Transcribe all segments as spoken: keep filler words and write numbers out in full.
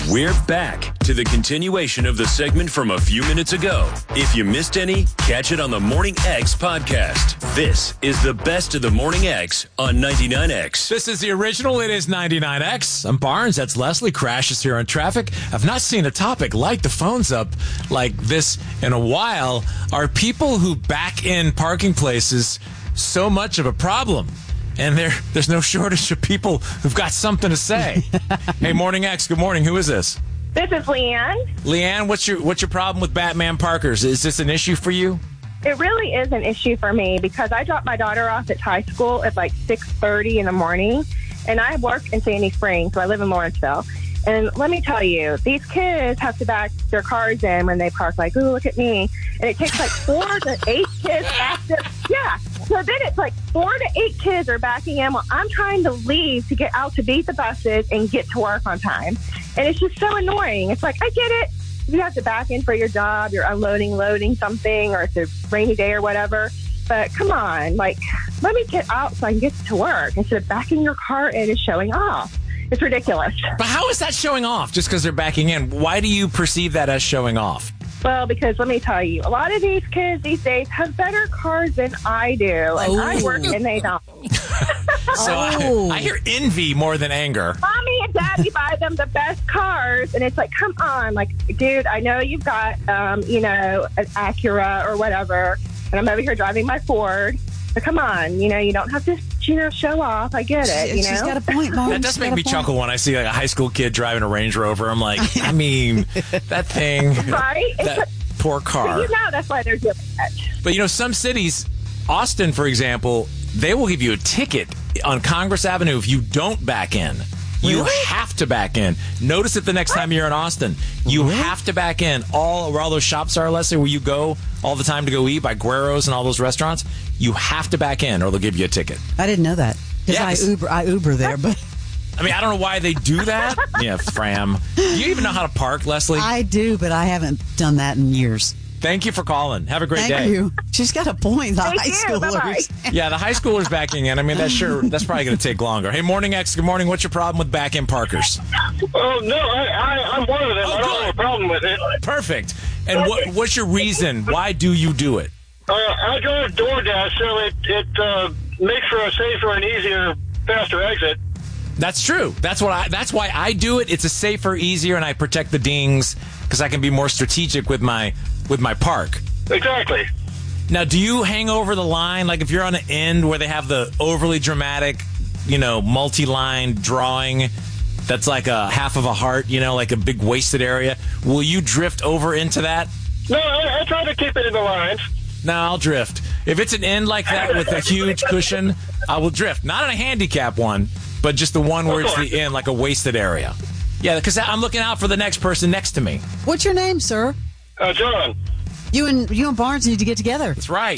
We're back to the continuation of the segment from a few minutes ago. If you missed any, catch it on the Morning X podcast. This is the best of the Morning X on ninety-nine X. This is the original. It is ninety-nine X. I'm Barnes. That's Leslie. Crashes here on traffic. I've not seen a topic light the phones up like this in a while. Are people who back in parking places so much of a problem? And there, there's no shortage of people who've got something to say. Hey, Morning X, good morning. Who is this? This is Leanne. Leanne, what's your what's your problem with Batman Parkers? Is this an issue for you? It really is an issue for me because I drop my daughter off at high school at like six thirty in the morning, and I work in Sandy Springs, so I live in Lawrenceville. And let me tell you, these kids have to back their cars in when they park, like, ooh, look at me. And it takes like four to eight kids back to, yeah. So then it's like four to eight kids are backing in while I'm trying to leave to get out to beat the buses and get to work on time. And it's just so annoying. It's like, I get it. You have to back in for your job. You're unloading, loading something, or it's a rainy day or whatever. But come on, like, let me get out so I can get to work instead of backing your car in and showing off. It's ridiculous. But how is that showing off just because they're backing in? Why do you perceive that as showing off? Well, because let me tell you, a lot of these kids these days have better cars than I do. And oh. I work and they don't. So oh. I, I hear envy more than anger. Mommy and Daddy buy them the best cars. And it's like, come on. Like, dude, I know you've got, um, you know, an Acura or whatever. And I'm over here driving my Ford. But come on, you know, you don't have to, you know, show off. I get it, you know. She's got a point, Mom. That does make me chuckle when I see like a high school kid driving a Range Rover. I'm like, I mean, that thing, right? that a, poor car. You know, that's why they're doing it. But, you know, some cities, Austin, for example, they will give you a ticket on Congress Avenue if you don't back in. You really? have to back in. Notice it the next time you're in Austin. You really? have to back in. All where all those shops are, Leslie, where you go all the time to go eat, by Guero's and all those restaurants, you have to back in or they'll give you a ticket. I didn't know that. Because Yeah, I Uber, I Uber there, but I mean, I don't know why they do that. Yeah, Fram. Do you even know how to park, Leslie? I do, but I haven't done that in years. Thank you for calling. Have a great Thank day. you. She's got a point. The Thank high you. schoolers. Bye-bye. Yeah, the high schoolers backing in. I mean, that's sure. That's probably going to take longer. Hey, Morning X. Good morning. What's your problem with back-in parkers? Oh, no, I, I, I'm one of them. Oh, I don't good. have a problem with it. Perfect. And what what's your reason? Why do you do it? Uh, I drive DoorDash, so it, it uh, makes for a safer and easier, faster exit. That's true. That's what I. That's why I do it. It's a safer, easier, and I protect the dings because I can be more strategic with my with my park. Exactly. Now, do you hang over the line? Like if you're on the end where they have the overly dramatic, you know, multi-line drawing that's like a half of a heart, you know, like a big wasted area, will you drift over into that? No, I, I try to keep it in the lines. No, I'll drift. If it's an end like that with a huge cushion, I will drift. Not in a handicap one, but just the one where it's the end, like a wasted area. Yeah, because I'm looking out for the next person next to me. What's your name, sir? Uh, John. You and you and Barnes need to get together. That's right.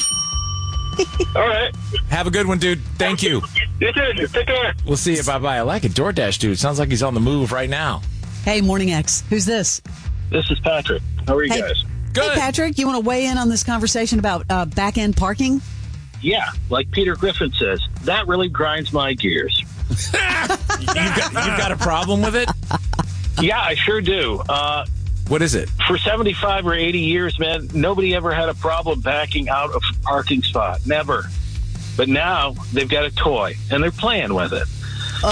All right. Have a good one, dude. Thank you. You too. Take care. We'll see you. Bye-bye. I like it. DoorDash, dude. Sounds like he's on the move right now. Hey, Morning X. Who's this? This is Patrick. How are you Hey. guys? Good. Hey, Patrick. You want to weigh in on this conversation about uh, back-end parking? Yeah, like Peter Griffin says, that really grinds my gears. you've, got, you've got a problem with it? Yeah, I sure do. Uh, What is it? for seventy-five or eighty years, man, nobody ever had a problem backing out of a parking spot. Never. But now they've got a toy, and they're playing with it. Oh,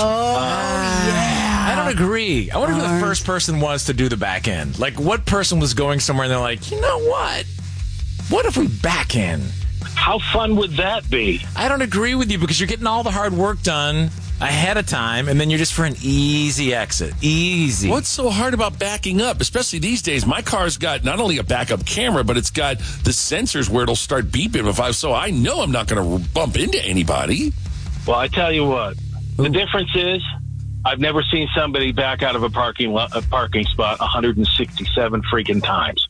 yeah. I don't agree. I wonder who the Darn. first person was to do the back end. Like, what person was going somewhere and they're like, you know what? What if we back in? How fun would that be? I don't agree with you because you're getting all the hard work done ahead of time, and then you're just for an easy exit. Easy. What's so hard about backing up? Especially these days, my car's got not only a backup camera, but it's got the sensors where it'll start beeping if I. So I know I'm not going to bump into anybody. Well, I tell you what, the difference is I've never seen somebody back out of a parking lo- a parking spot one hundred sixty-seven freaking times.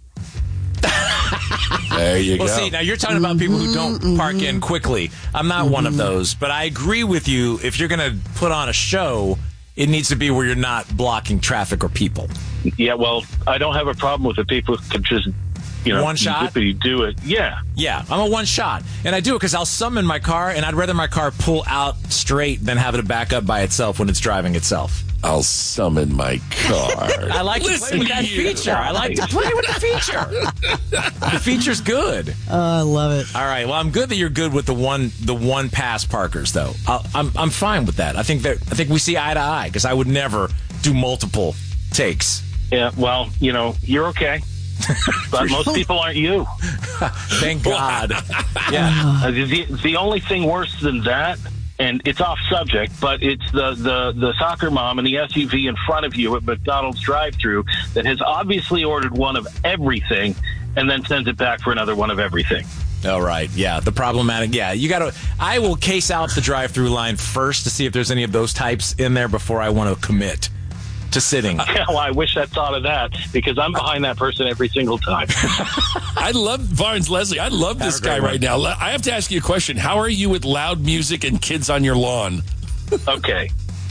There you Well, go. see, now you're talking about people who don't park in quickly. I'm not one of those, but I agree with you. If you're going to put on a show, it needs to be where you're not blocking traffic or people. Yeah, well, I don't have a problem with the people who can just, you know, One shot? zippity do it. Yeah. Yeah, I'm a one shot. And I do it because I'll summon my car, and I'd rather my car pull out straight than have it back up by itself when it's driving itself. I'll summon my car. I like to Listen play with to that you. feature. I like to play with the feature. The feature's good. Oh, I love it. All right. Well, I'm good that you're good with the one the one pass parkers, though. I'll, I'm I'm fine with that. I think that I think we see eye to eye because I would never do multiple takes. Yeah, well, you know, you're okay. But most people aren't you. Thank God. Yeah. Uh, the, the only thing worse than that, and it's off subject, but it's the, the, the soccer mom in the S U V in front of you at McDonald's drive-thru that has obviously ordered one of everything and then sends it back for another one of everything. All right. Yeah. The problematic. Yeah. You got to. I will case out the drive-through line first to see if there's any of those types in there before I want to commit to sitting. Well, I wish I'd thought of that because I'm behind that person every single time. I love Barnes Leslie. I love this guy right now. I have to ask you a question. How are you with loud music and kids on your lawn? Okay.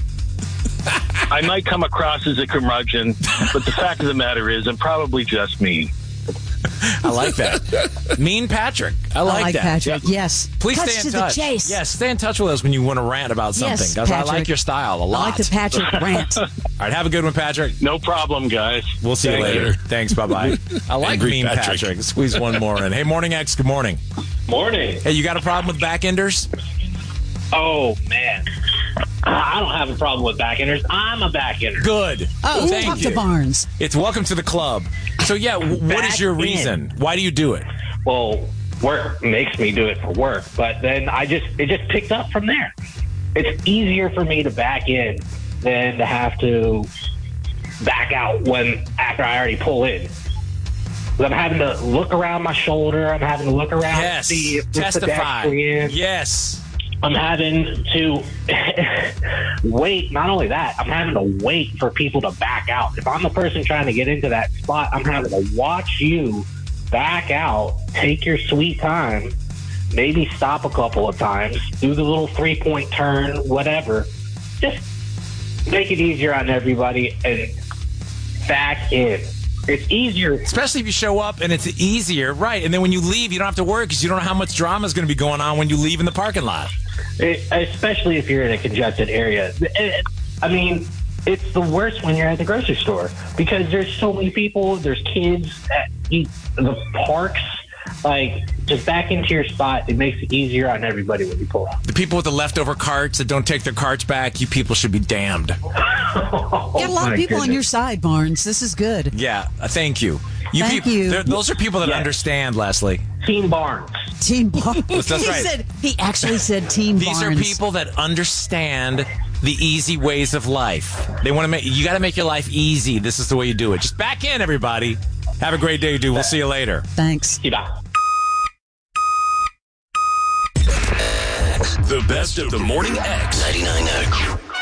I might come across as a curmudgeon, but the fact of the matter is I'm probably just mean. I like that. Mean Patrick. I like, I like that. Patrick. Yeah. Yes. Please Cuts stay in to touch. the chase. Yes, stay in touch with us when you want to rant about something. Yes, Because I Patrick. like your style a lot. I like the Patrick rant. All right, have a good one, Patrick. No problem, guys. We'll see Thank you later. you. Thanks. Bye bye. I like Angry Mean Patrick. Patrick. Squeeze one more in. Hey, Morning X. Good morning. Morning. Hey, you got a problem with back enders? Oh, man. I don't have a problem with back enders. I'm a back ender. Good. Oh, thank talk you. to Barnes. It's welcome to the club. So yeah, w- what Back is your in. reason? Why do you do it? Well, work makes me do it for work, but then I just it just picked up from there. It's easier for me to back in than to have to back out when after I already pull in. I'm having to look around my shoulder. I'm having to look around Yes. and see if there's Testify. pedestrian. Yes. I'm having to wait. Not only that, I'm having to wait for people to back out. If I'm the person trying to get into that spot, I'm having to watch you back out, take your sweet time, maybe stop a couple of times, do the little three-point turn, whatever. Just make it easier on everybody and back in. It's easier. Especially if you show up and it's easier, right? And then when you leave, you don't have to worry because you don't know how much drama is going to be going on when you leave in the parking lot. It, especially if you're in a congested area. It, I mean, it's the worst when you're at the grocery store because there's so many people. There's kids at eat, the parks. Like, just back into your spot. It makes it easier on everybody when you pull out. The people with the leftover carts that don't take their carts back, you people should be damned. Oh, Got a lot my of people on goodness. your side, Barnes. This is good. Yeah, uh, thank you. You Thank people, you. they're- Those are people that Yes. understand, Leslie. Team Barnes. Team Barnes. That's he right. said he actually said Team These Barnes. are people that understand the easy ways of life. They want to make you got to make your life easy. This is the way you do it. Just back in, everybody. Have a great day, dude. We'll see you later. Thanks. Keep The best of the Morning X. ninety-nine X.